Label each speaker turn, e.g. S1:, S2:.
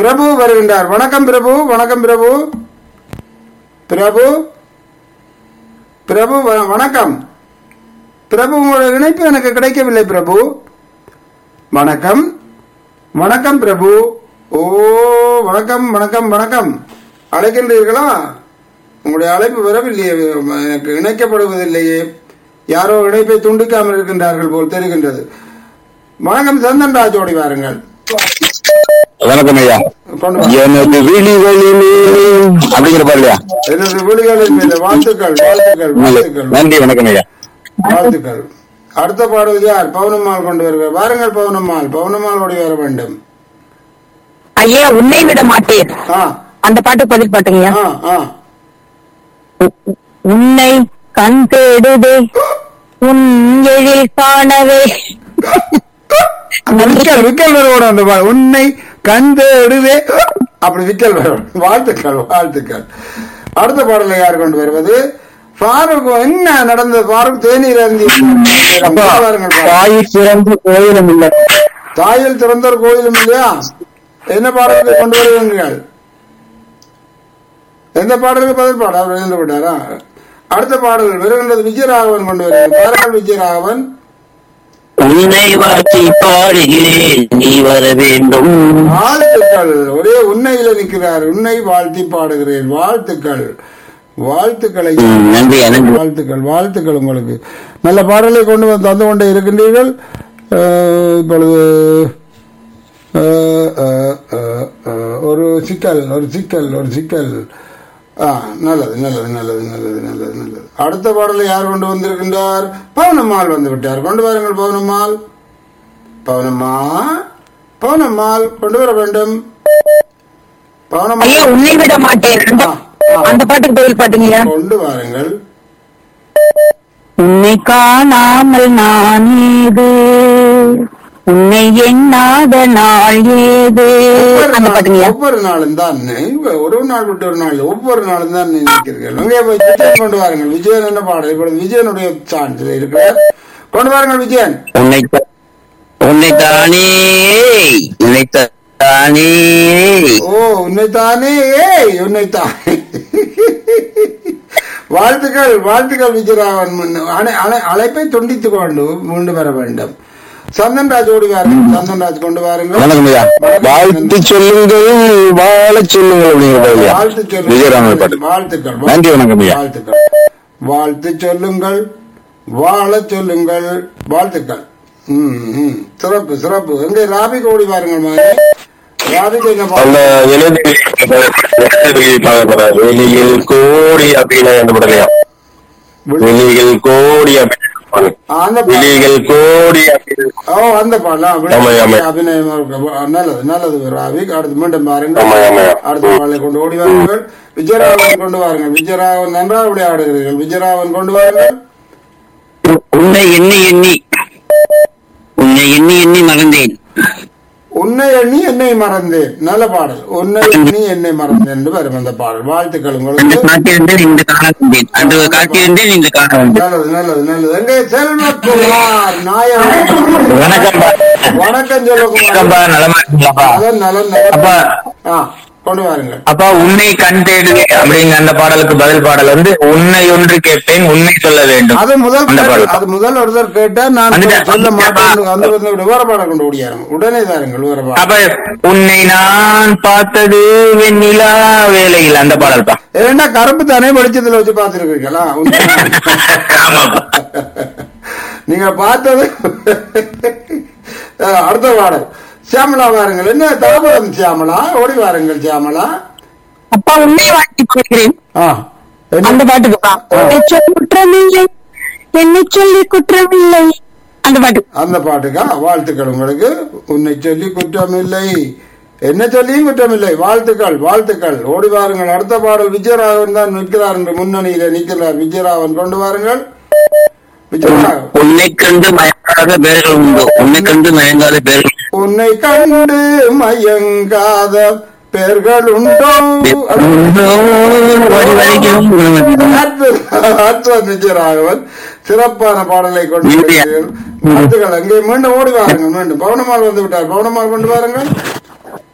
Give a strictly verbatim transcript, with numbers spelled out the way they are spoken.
S1: பிரபு வருகின்றார். வணக்கம் பிரபு. வணக்கம் பிரபு. பிரபு பிரபு வ- வணக்கம் பிரபு. உங்களோட இணைப்பு எனக்கு கிடைக்கவில்லை பிரபு. வணக்கம் வணக்கம் பிரபு. ஓ வணக்கம் வணக்கம் வணக்கம். அழைக்கின்றீர்களா? உங்களுடைய அழைப்பு வரவில்லையே, எனக்கு இணைக்கப்படுவதில்லையே. யாரோ இணைப்பை துண்டிக்காமல் இருக்கின்றார்கள் போல் தெரிகின்றது. வணக்கம் சந்தன் ராஜோடி வாருங்கள்.
S2: வணக்கம் ஐயா.
S1: கொண்டு வா.
S2: எனது விழிகளில் அப்படிங்கிற பாருலையா?
S1: எனது விழிகளின் மீது வாழ்த்துக்கள் வாழ்த்துக்கள் வாழ்த்துக்கள்
S2: நன்றி, வணக்கம் ஐயா.
S1: வாழ்த்துக்கள். அடுத்த பாடல் யார்? பவுனம்மாள் கொண்டு வருகிறார். வாருங்கள் பவுனம்மாள். பவுனம்மாள் ஓடி வர வேண்டும்.
S3: ஐயா உன்னை விட மாட்டேன்
S1: ஆ
S3: அந்த பாட்டு பதில் பாட்டுங்கய்யா.
S1: ஆ ஆ
S3: உன்னை கண் தேடுதே உன் எழில் காணவே.
S1: அந்த விக்கல் விக்கல் வருவோம். அந்த பா- உன்னை கண்டெடுவே அப்படி விக்கல் வரும். வாழ்த்துக்கள் வாழ்த்துக்கள். அடுத்த பாடலை யார் கொண்டு வருவது? ஃபாரூக். என்ன நடந்தது ஃபாரூக்? தேநீர் அருந்தி வாருங்கள் பாருங்கள்.
S2: தாய் சிறந்த கோயிலும் இல்லை.
S1: தாயில் திறந்தோர் கோயிலும் இல்லையா? என்ன பாடல்களை கொண்டு வருவீர்கள்? எந்த பாடலுக்கு பதில் பாட அவர் எழுந்து விட்டாரா? அடுத்த பாடல் வருகின்றது. விஜயராகவன் கொண்டு வருகிறார். பாருங்கள் விஜயராகவன்.
S2: உன்னை வாழ்த்தி பாடுகிறேன், நீ வர வேண்டும்.
S1: வாழ்த்துக்கள். ஒரே உன்னையில நிற்கிறார். உன்னை வாழ்த்தி பாடுகிறேன். வாழ்த்துக்கள் வாழ்த்துக்களை
S2: ம், நன்றி நன்றி.
S1: வாழ்த்துக்கள் வாழ்த்துக்கள். உங்களுக்கு நல்ல பாடலை கொண்டு வந்து தந்து கொண்டே இருக்கின்றீர்கள். அஹ், இப்பொழுது அஹ், அஹ், அஹ், அஹ், ஒரு சிக்கல் ஒரு சிக்கல் ஒரு சிக்கல். ஆ, நல்லது நல்லது நல்லது நல்லது நல்லது நல்லது. அடுத்த பாடலை யார் கொண்டு வந்திருக்கின்றார்? பவுனம்மாள் வந்து விட்டார். கொண்டு வாருங்கள் பவுனம்மாள். பவுனம்மா பவுனம்மாள் கொண்டு வர வேண்டும்.
S3: ஐயா
S1: பவுனம்மாள்
S3: உன்னை விட மாட்டேன் அந்த-
S1: ஆ, ஆ.
S3: அந்த பாட்டுக்கு பதில் பாட்டுங்கய்யா.
S1: கொண்டு வாருங்கள்.
S3: உன்னை காணாமல் நான் ஏது உன்னை எண்ணாத நாள் ஏது
S1: ஒவ்வொரு
S3: அந்த
S1: நாள்-
S3: பாட்டுங்கய்யா.
S1: ஒவ்வொரு நாளும் தான் இவ- ஒரு நாள் விட்டு ஒரு நாள் ஒவ்வொரு நாளும் தான் நினைக்கிறீர்கள். இங்கே போய் விஜயன் கொண்டு வாருங்கள். விஜயன் என்ன பாடல்? இப்பொழுது விஜயனுடைய சான்ஸ் இருக்கிறார். கொண்டு வாருங்கள் விஜயன்.
S2: உன்னை த- உன்னை தானே உன்னை தானே.
S1: ஓ உன்னைத்தானே ஏய் உன்னைத்தானே. வாழ்த்துக்கள் வாழ்த்துக்கள் விஜயராவன். முன்ன- அழை- அழை- அழைப்பை துண்டித்துக் கொண்டு மீண்டு வர வேண்டும். சந்தன்ராஜ் ஓடி வாருங்கள். சந்தன்ராஜ் கொண்டு வாருங்கள்.
S2: வணக்கம் ஐயா. வாழ்த்து சொல்லுங்கள், வாழ சொல்லுங்கள் அப்படிங்கிற பாருலையா?
S1: வாழ்த்து
S2: விஜயராமன்
S1: சொல்லுங்கள்.
S2: பாட்டு.
S1: வாழ்த்துக்கள்
S2: நன்றி, வணக்கம் ஐயா.
S1: வாழ்த்துக்கள். வாழ்த்து சொல்லுங்கள், வாழ சொல்லுங்கள். வாழ்த்துக்கள். ம், ம். சிறப்பு சிறப்பு. எங்கே ராபிக் ஓடி வாருங்கள் மகனே. ராபிக் என்ன
S2: அந்த
S1: பாடல்?
S2: எழுதி வெளியில் கோடி அப்படின்னு அந்த படலையா? வெளியில் கோடி அப்படின்னு
S1: ஆ, அந்த பாடல்.
S2: வெளியில் கோடி அப்படின்னு.
S1: ஓ அந்த பாடலாம்.
S2: ஆமா, ஆமா.
S1: அபிநயம் இருக்கு. நல்லது நல்லது ராபிக். அடுத்து மீண்டும் பாருங்கள்.
S2: ஆமா, ஆமா.
S1: அடுத்த பாடலை கொண்டு ஓடி வாருங்கள். விஜயராவன் கொண்டு வாருங்கள். விஜயராவன் நன்றாக விளையாடுகிறீர்கள். விஜயராவன் கொண்டு வாருங்கள்.
S2: உன்னை எண்ணி எண்ணி உன்னை எண்ணி எண்ணி மறந்தேன்.
S1: உன்னை எண்ணி என்னை மறந்தேன். நல்ல பாடல். உன்னை எண்ணி என்னை மறந்தேன் என்று வரும் அந்த பாடல். வாழ்த்துக்கள் உங்களுக்கு.
S2: காட்டியிருந்தேன் இன்று காண வந்தேன். அன்று காட்டியிருந்தேன் இன்று காண வந்தேன்.
S1: நல்லது நல்லது நல்லது. எங்கே செல்வகுமார் நாயகம்.
S2: வணக்கம் பா.
S1: வணக்கம் செல்வகுமார்.
S2: வணக்கம்பா, நலமா இருக்கீங்களாப்பா?
S1: நலன் நலன் நலன்.
S2: அப்பா
S1: ஆ கொண்டு வாருங்கள்.
S2: அப்பா உன்னை கண் தேடுவே அப்படிங்கிற அந்த பாடலுக்கு பதில் பாடல் வந்து உன்னை ஒன்று கேட்பேன் உண்மை சொல்ல வேண்டும்.
S1: அது முதல்
S2: அந்த
S1: கேட்டு-
S2: பாடல்.
S1: அது முதல் ஒருத்தர் கேட்டா நான்
S2: வந்துட்டேன்.
S1: சொல்ல மாட்டேன். அந்த விவரப்பாடம் கொண்டு ஓடியாருங்க. உடனே தாருங்கள் விவரப்பாடம்.
S2: அப்ப உன்னை நான் பார்த்தது வெண்ணிலா வேலையில் அந்த பாடல் பா.
S1: ஏன்னா கருப்பு தானே வெளிச்சத்துல வச்சு பார்த்திருக்கீங்களா?
S2: ஆமாப்பா.
S1: நீங்க பார்த்தது அஹ், அடுத்த பாடல். சியாமலா வாருங்கள். என்ன தாபரம் சியாமலா? ஓடி வாருங்கள் சியாமலா.
S3: அப்பா உன்னை வாழ்த்தி போகிறேன்
S1: ஆ, என்ன?
S3: அந்த பாட்டுக்குப்பா. என்னை சொல்லி குற்றமில்லை என்னை சொல்லி குற்றமில்லை அந்த பாட்டு.
S1: அந்த பாட்டுக்கா? வாழ்த்துக்கள் உங்களுக்கு. உன்னை சொல்லி குற்றமில்லை, என்ன சொல்லியும் குற்றமில்லை. வாழ்த்துக்கள் வாழ்த்துக்கள். ஓடி வாருங்கள். அடுத்த பாடல். விஜயராகவன் தான் நிற்கிறார் என்று முன்னணியில நிற்கிறார். விஜயராகவன் கொண்டு வாருங்கள். விஜயராகவன்.
S2: உன்னை கண்டு மயங்காத பேர்கள் உண்டு. உன்னை கண்டு மயங்காத பேர்கள்
S1: உன்னை கண்டு மயங்காத பேர்கள் உண்டோ?
S2: ஓடி வரைக்கும்
S1: அற்புதம் விஜயராகவன். சிறப்பான பாடலை கொண்டு வருகிறீர்கள். வாழ்த்துக்கள். அங்கே மீண்டும் ஓடி வாருங்கள். மீண்டும் பவுனமால் வந்து விட்டார். பவுனமால் கொண்டு வாருங்கள்.